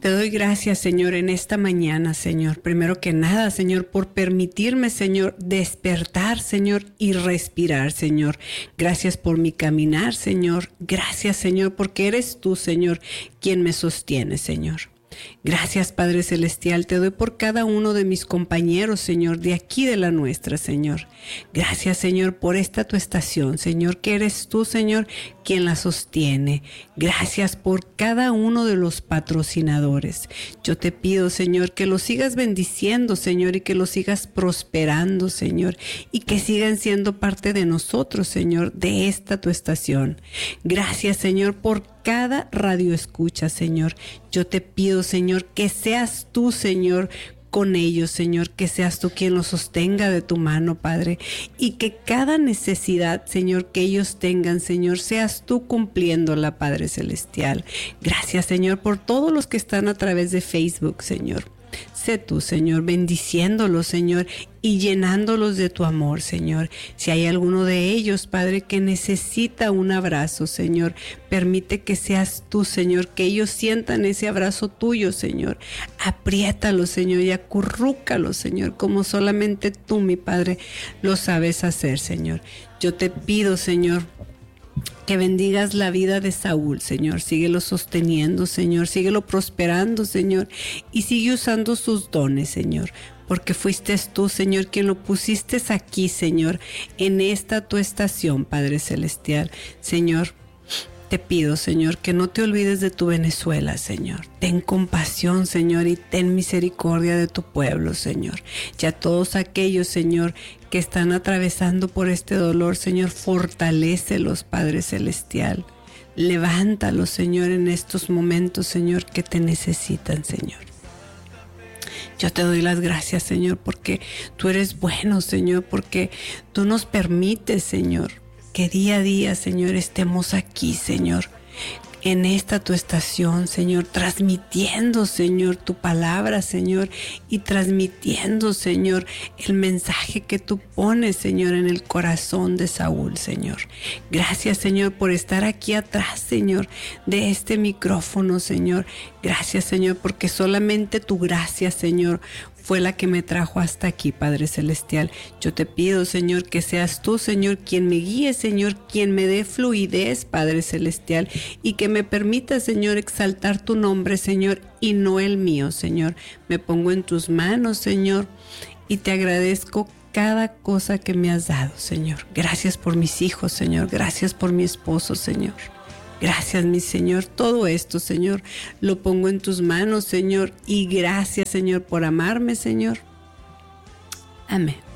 Te doy gracias, Señor, en esta mañana, Señor. Primero que nada, Señor, por permitirme, Señor, despertar, Señor, y respirar, Señor. Gracias por mi caminar, Señor. Gracias, Señor, porque eres tú, Señor, quien me sostiene, Señor. Gracias, Padre Celestial, te doy por cada uno de mis compañeros, Señor, de aquí de la nuestra, Señor. Gracias, Señor, por esta tu estación, Señor, que eres tú, Señor, quien la sostiene. Gracias por cada uno de los patrocinadores. Yo te pido, Señor, que los sigas bendiciendo, Señor, y que los sigas prosperando, Señor, y que sigan siendo parte de nosotros, Señor, de esta tu estación. Gracias, Señor, por cada radio escucha, Señor. Yo te pido, Señor, que seas tú, Señor, con ellos, Señor, que seas tú quien los sostenga de tu mano, Padre, y que cada necesidad, Señor, que ellos tengan, Señor, seas tú cumpliéndola, Padre Celestial. Gracias, Señor, por todos los que están a través de Facebook, Señor. Sé tú, Señor, bendiciéndolos, Señor, y llenándolos de tu amor, Señor. Si hay alguno de ellos, Padre, que necesita un abrazo, Señor, permite que seas tú, Señor, que ellos sientan ese abrazo tuyo, Señor. Apriétalos, Señor, y acurrúcalos, Señor, como solamente tú, mi Padre, lo sabes hacer, Señor. Yo te pido, Señor, que bendigas la vida de Saúl, Señor. Síguelo sosteniendo, Señor. Síguelo prosperando, Señor. Y sigue usando sus dones, Señor. Porque fuiste tú, Señor, quien lo pusiste aquí, Señor, en esta tu estación, Padre Celestial. Señor, te pido, Señor, que no te olvides de tu Venezuela, Señor. Ten compasión, Señor, y ten misericordia de tu pueblo, Señor. Ya todos aquellos, Señor, que están atravesando por este dolor, Señor, fortalécelos, Padre Celestial. Levántalos, Señor, en estos momentos, Señor, que te necesitan, Señor. Yo te doy las gracias, Señor, porque tú eres bueno, Señor, porque tú nos permites, Señor, que día a día, Señor, estemos aquí, Señor, en esta tu estación, Señor, transmitiendo, Señor, tu palabra, Señor, y transmitiendo, Señor, el mensaje que tú pones, Señor, en el corazón de Saúl, Señor. Gracias, Señor, por estar aquí atrás, Señor, de este micrófono, Señor. Gracias, Señor, porque solamente tu gracia, Señor, fue la que me trajo hasta aquí, Padre Celestial. Yo te pido, Señor, que seas tú, Señor, quien me guíe, Señor, quien me dé fluidez, Padre Celestial, y que me permita, Señor, exaltar tu nombre, Señor, y no el mío, Señor. Me pongo en tus manos, Señor, y te agradezco cada cosa que me has dado, Señor. Gracias por mis hijos, Señor. Gracias por mi esposo, Señor. Gracias, mi Señor. Todo esto, Señor, lo pongo en tus manos, Señor. Y gracias, Señor, por amarme, Señor. Amén.